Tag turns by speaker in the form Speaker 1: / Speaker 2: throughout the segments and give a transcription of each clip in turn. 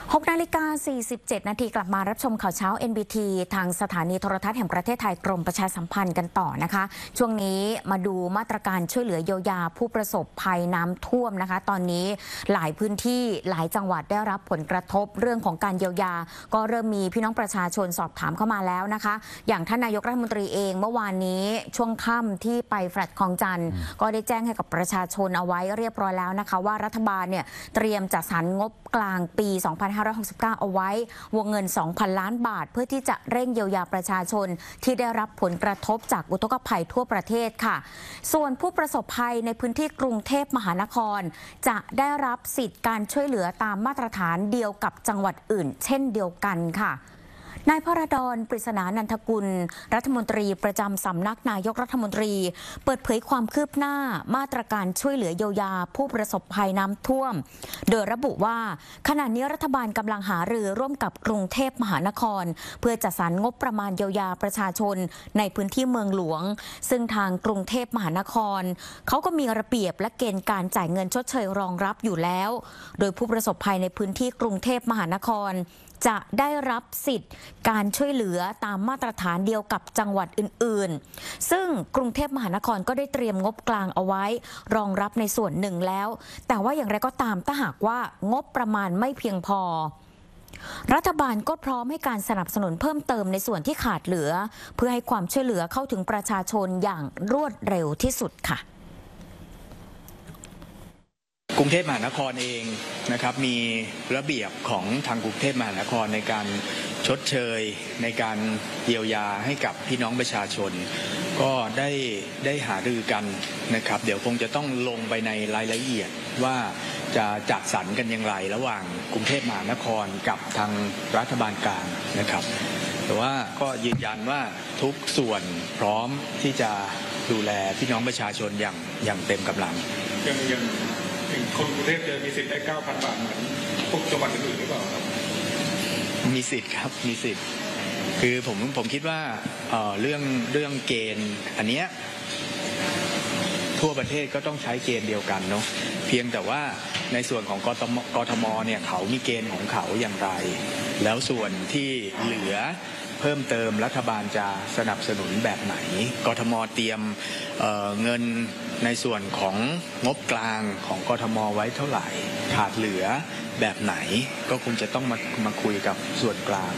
Speaker 1: 6:47 นาทีกลับมารับชมข่าวเช้า NBT ทางสถานีโทรทัศน์แห่งประเทศไทยกรมประชาสัมพันธ์กันต่อนะคะช่วงนี้มาดูมาตรการช่วยเหลือเยียวยาผู้ประสบภัยน้ำท่วมนะคะตอนนี้หลายพื้นที่หลายจังหวัดได้รับผลกระทบเรื่องของการเยียวยาก็เริ่มมีพี่น้องประชาชนสอบถามเข้ามาแล้วนะคะอย่างท่านนายกรัฐมนตรีเองเมื่อวานนี้ช่วงค่ำที่ไปแฟลตคลองจันทร์ก็ได้แจ้งให้กับประชาชนเอาไว้เรียบร้อยแล้วนะคะว่ารัฐบาลเนี่ยเตรียมจัดสรรงบกลางปี 2569 เอาไว้วงเงิน 2,000 ล้านบาทเพื่อที่จะเร่งเยียวยาประชาชนที่ได้รับผลกระทบจากอุทกภัยทั่วประเทศค่ะส่วนผู้ประสบภัยในพื้นที่กรุงเทพมหานครจะได้รับสิทธิ์การช่วยเหลือตามมาตรฐานเดียวกับจังหวัดอื่นเช่นเดียวกันค่ะนายพระดอน ปริศนานันทกุลรัฐมนตรีประจำสำนักนายกรัฐมนตรีเปิดเผยความคืบหน้ามาตรการช่วยเหลือเยียวยาผู้ประสบภัยน้ำท่วมโดยระบุว่าขณะนี้รัฐบาลกำลังหารือร่วมกับกรุงเทพมหานครเพื่อจัดสรรงบประมาณเยียวยาประชาชนในพื้นที่เมืองหลวงซึ่งทางกรุงเทพมหานครเขาก็มีระเบียบและเกณฑ์การจ่ายเงินชดเชยรองรับอยู่แล้วโดยผู้ประสบภัยในพื้นที่กรุงเทพมหานครจะได้รับสิทธิ์การช่วยเหลือตามมาตรฐานเดียวกับจังหวัดอื่นๆซึ่งกรุงเทพมหานครก็ได้เตรียมงบกลางเอาไว้รองรับในส่วนหนึ่งแล้วแต่ว่าอย่างไรก็ตามถ้าหากว่างบประมาณไม่เพียงพอรัฐบาลก็พร้อมให้การสนับสนุนเพิ่มเติมในส่วนที่ขาดเหลือเพื่อให้ความช่วยเหลือเข้าถึงประชาชนอย่างรวดเร็วที่สุดค่ะ
Speaker 2: กรุงเทพมหานครเองนะครับมีระเบียบของทางกรุงเทพมหานครในการชดเชยในการเยียวยาให้กับพี่น้องประชาชนก็ได้หารือกันนะครับเดี๋ยวคงจะต้องลงไปในรายละเอียดว่าจะจัดสรรกันอย่างไรระหว่างกรุงเทพมหานครกับทางรัฐบาลกลางนะครับแต่ว่าก็ยืนยันว่าทุกส่วนพร้อมที่จะดูแลพี่น้องประชาชนอย่างเต็มกำลัง
Speaker 3: คนกรุงเทพจะมีสิทธิ์ได้ 9,000 บาทเหมือนพวกจังหวัดอื่นหรือเปล่าครับ
Speaker 2: มีสิทธิ์ครับมีสิทธิ์คือผมคิดว่าเรื่องเกณฑ์อันเนี้ยทั่วประเทศก็ต้องใช้เกณฑ์เดียวกันเนาะเพียงแต่ว่าในส่วนของกทมเนี่ยเขามีเกณฑ์ของเขาอย่างไรแล้วส่วนที่เหลือเพิ่มเติมรัฐบาลจะสนับสนุนแบบไหนกทมเตรียมเงินในส่วนของงบกลางของกทมไว้เท่าไหร่ขาดเหลือแบบไหนก็คงจะต้องมาคุยกับส่วนกลาง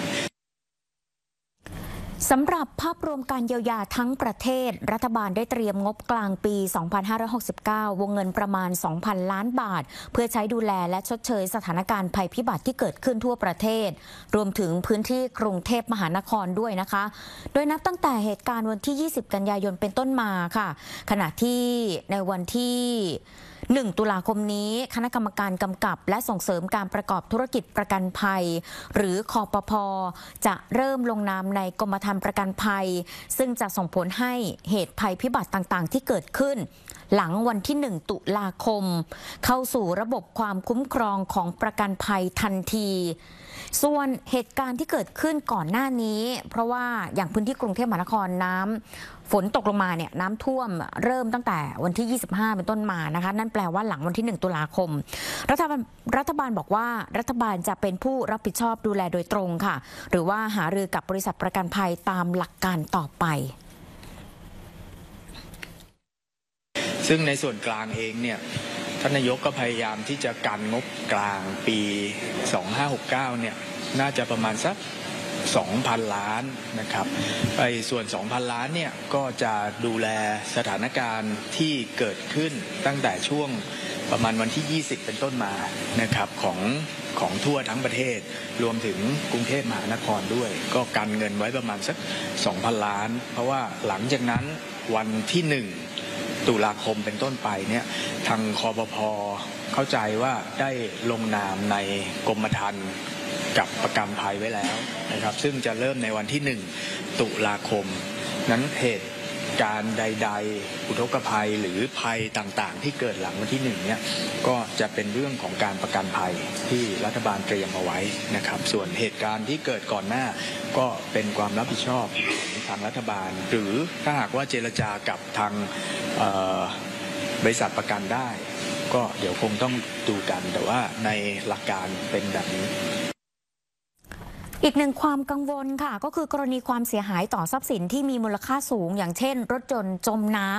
Speaker 1: สำหรับภาพรวมการเยียวยาทั้งประเทศรัฐบาลได้เตรียมงบกลางปี 2569 วงเงินประมาณ 2,000 ล้านบาทเพื่อใช้ดูแลและชดเชยสถานการณ์ภัยพิบัติที่เกิดขึ้นทั่วประเทศรวมถึงพื้นที่กรุงเทพมหานครด้วยนะคะโดยนับตั้งแต่เหตุการณ์วันที่ 20 กันยายนเป็นต้นมาค่ะขณะที่ในวันที่1 ตุลาคมนี้คณะกรรมการกำกับและส่งเสริมการประกอบธุรกิจประกันภัยหรือคปภ.จะเริ่มลงนามในกรมธรรม์ประกันภัยซึ่งจะส่งผลให้เหตุภัยพิบัติต่างๆที่เกิดขึ้นหลังวันที่ 1 ตุลาคมเข้าสู่ระบบความคุ้มครองของประกันภัยทันทีส่วนเหตุการณ์ที่เกิดขึ้นก่อนหน้านี้เพราะว่าอย่างพื้นที่กรุงเทพมหานครฝนตกลงมาเนี่ยน้ำท่วมเริ่มตั้งแต่วันที่ 25 เป็นต้นมานะคะนั่นแปลว่าหลังวันที่ 1 ตุลาคมรัฐบาลบอกว่ารัฐบาลจะเป็นผู้รับผิดชอบดูแลโดยตรงค่ะหรือว่าหารือกับบริษัทประกันภัยตามหลักการต่อไป
Speaker 2: ซึ่งในส่วนกลางเองเนี่ยท่านนายกก็พยายามที่จะกันงบกลางปี 2569 เนี่ยน่าจะประมาณสัก 2,000 ล้านนะครับส่วน 2,000 ล้านเนี่ยก็จะดูแลสถานการณ์ที่เกิดขึ้นตั้งแต่ช่วงประมาณวันที่ 20 เป็นต้นมานะครับของทั่วทั้งประเทศรวมถึงกรุงเทพมหานครด้วยก็กันเงินไว้ประมาณสัก 2,000 ล้านเพราะว่าหลังจากนั้นวันที่ 1 ตุลาคมเป็นต้นไปเนี่ยทางคปภ.เข้าใจว่าได้ลงนามในกรมธรรม์กับประกันภัยไว้แล้วนะครับซึ่งจะเริ่มในวันที่ 1 ตุลาคมนั้นเหตุการณ์ใดๆอุทกภัยหรือภัยต่างๆที่เกิดหลังวันที่ 1เนี่ยก็จะเป็นเรื่องของการประกันภัยที่รัฐบาลเตรียมเอาไว้นะครับส่วนเหตุการณ์ที่เกิดก่อนหน้าก็เป็นความรับผิดชอบของทางรัฐบาลหรือถ้าหากว่าเจรจากับทางบริษัทประกันได้ก็เดี๋ยวคงต้องดูกันแต่ว่าในหลักการเป็นแบบนี้
Speaker 1: อีกหนึ่งความกังวลค่ะก็คือกรณีความเสียหายต่อทรัพย์สินที่มีมูลค่าสูงอย่างเช่นรถยนต์จมน้